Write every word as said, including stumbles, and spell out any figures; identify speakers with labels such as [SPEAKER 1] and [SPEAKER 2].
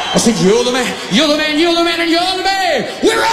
[SPEAKER 1] I said, you're the man, you're the man, you're the man, and you're the man. We're